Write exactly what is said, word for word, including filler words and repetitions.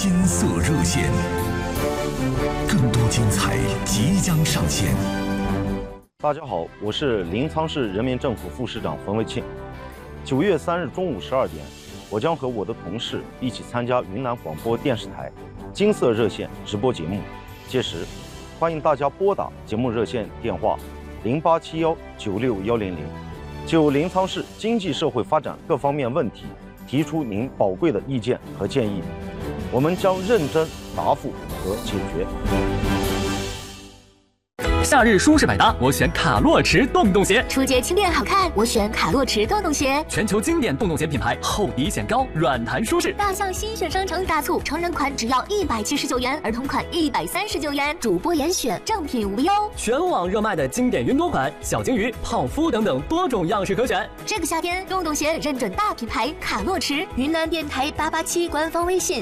金色热线，更多精彩即将上线。 大家好，我是临沧市人民政府副市长冯卫庆。九月三日中午十二点，我将和我的同事一起参加云南广播电视台金色热线直播节目。届时，欢迎大家拨打节目热线电话零八七幺九六幺零零，就临沧市经济社会发展各方面问题提出您宝贵的意见和建议，我们将认真答复和解决。 夏日舒适百搭，我选卡洛驰洞洞鞋； 初阶轻便好看，我选卡洛驰洞洞鞋。 全球经典洞洞鞋品牌，厚底显高，软弹舒适。 大象新选商城大促，成人款只要一百七十九元，儿童款一百三十九元，主播严选，正品无忧。 全网热卖的经典云朵款、小金鱼、泡芙等等多种样式可选。 这个夏天，洞洞鞋认准大品牌卡洛驰。云南电台八八七官方微信。